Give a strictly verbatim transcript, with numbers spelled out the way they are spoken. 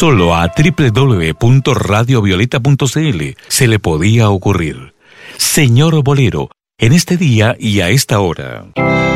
Solo a doble u doble u doble u punto radio violeta punto c l se le podía ocurrir. Señor Bolero, en este día y a esta hora.